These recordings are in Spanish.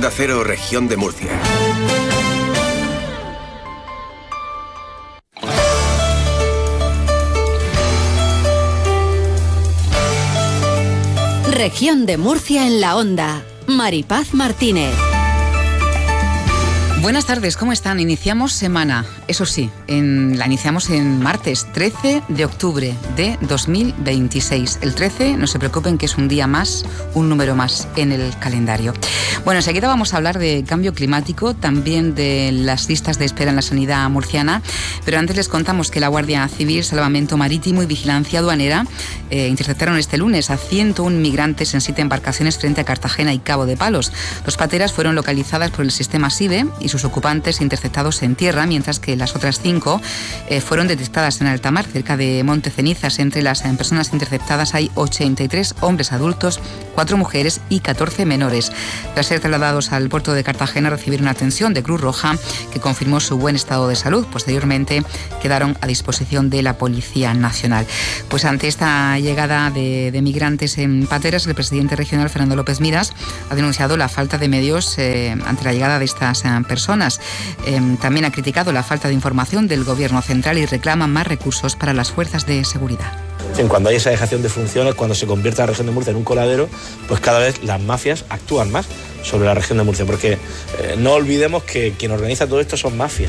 Onda Cero, Región de Murcia. Región de Murcia en la Onda. Maripaz Martínez. Buenas tardes, ¿cómo están? Iniciamos semana, eso sí, la iniciamos en martes 13 de octubre de 2026. El 13, no se preocupen que es un día más, un número más en el calendario. Bueno, enseguida vamos a hablar de cambio climático, también de las listas de espera en la sanidad murciana, pero antes les contamos que la Guardia Civil, Salvamento Marítimo y Vigilancia Aduanera interceptaron este lunes a 101 migrantes en 7 embarcaciones frente a Cartagena y Cabo de Palos. 2 pateras fueron localizadas por el sistema SIBE y sus ocupantes interceptados en tierra, mientras que las otras 5 fueron detectadas en alta mar, cerca de Monte Cenizas. Entre las personas interceptadas hay 83 hombres adultos, 4 mujeres y 14 menores. Tras ser trasladados al puerto de Cartagena, recibieron atención de Cruz Roja, que confirmó su buen estado de salud. Posteriormente quedaron a disposición de la Policía Nacional. Pues ante esta llegada de migrantes en pateras, el presidente regional, Fernando López Miras, ha denunciado la falta de medios ante la llegada de estas personas. También ha criticado la falta de información del Gobierno central y reclama más recursos para las fuerzas de seguridad. Cuando hay esa dejación de funciones, cuando se convierte la región de Murcia en un coladero, pues cada vez las mafias actúan más sobre la región de Murcia, porque no olvidemos que quien organiza todo esto son mafias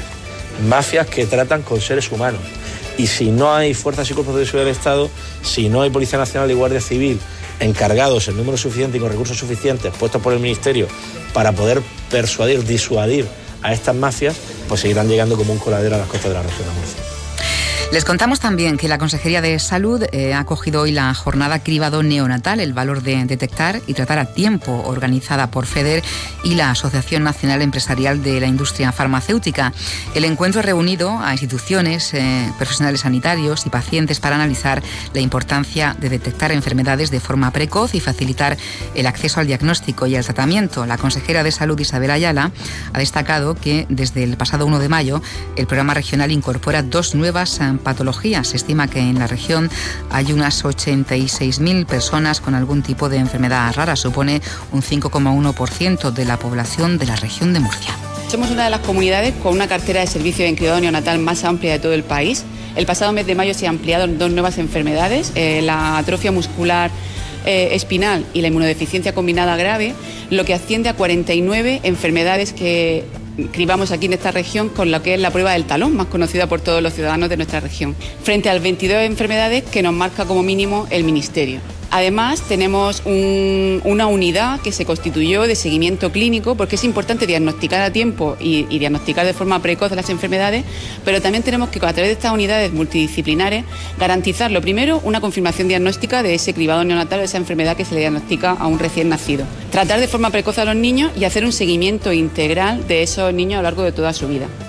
que tratan con seres humanos. Y si no hay fuerzas y cuerpos de seguridad del Estado, si no hay Policía Nacional y Guardia Civil encargados en número suficiente y con recursos suficientes puestos por el Ministerio para poder disuadir a estas mafias, pues seguirán llegando como un coladero a las costas de la región de Murcia. Les contamos también que la Consejería de Salud ha acogido hoy la jornada Cribado Neonatal, el valor de detectar y tratar a tiempo, organizada por FEDER y la Asociación Nacional Empresarial de la Industria Farmacéutica. El encuentro ha reunido a instituciones, profesionales sanitarios y pacientes para analizar la importancia de detectar enfermedades de forma precoz y facilitar el acceso al diagnóstico y al tratamiento. La consejera de Salud, Isabel Ayala, ha destacado que desde el pasado 1 de mayo el programa regional incorpora 2 nuevas patologías. Se estima que en la región hay unas 86.000 personas con algún tipo de enfermedad rara. Supone un 5,1% de la población de la región de Murcia. Somos una de las comunidades con una cartera de servicio de cribado neonatal más amplia de todo el país. El pasado mes de mayo se han ampliado 2 nuevas enfermedades, la atrofia muscular espinal y la inmunodeficiencia combinada grave, lo que asciende a 49 enfermedades que cribamos aquí en esta región, con lo que es la prueba del talón, más conocida por todos los ciudadanos de nuestra región, frente a las 22 enfermedades que nos marca como mínimo el Ministerio. Además, tenemos una unidad que se constituyó de seguimiento clínico, porque es importante diagnosticar a tiempo y diagnosticar de forma precoz las enfermedades, pero también tenemos que, a través de estas unidades multidisciplinares, garantizar, lo primero, una confirmación diagnóstica de ese cribado neonatal, de esa enfermedad que se le diagnostica a un recién nacido. Tratar de forma precoz a los niños y hacer un seguimiento integral de esos niños a lo largo de toda su vida.